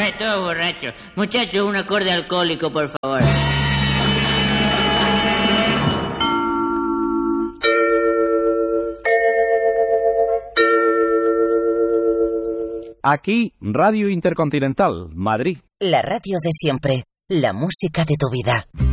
Todos borrachos. Muchachos, un acorde alcohólico, por favor. Aquí, Radio Intercontinental, Madrid. La radio de siempre, la música de tu vida.